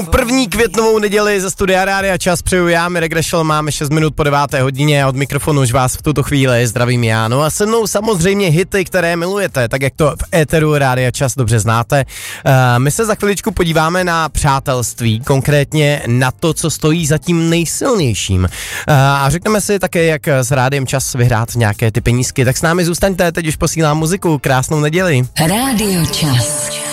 První květnovou neděli ze studia Rádia Čas přeju já, Mirek Rešel, máme 6 minut po 9. hodině a od mikrofonu už vás v tuto chvíli zdravím já. No a se mnou samozřejmě hity, které milujete, tak jak to v éteru Rádia Čas dobře znáte. My se za chviličku podíváme na přátelství, konkrétně na to, co stojí za tím nejsilnějším. A řekneme si také, jak s Rádiem Čas vyhrát nějaké ty penízky. Tak s námi zůstaňte, teď už posílám muziku, krásnou neděli. Rádio Čas.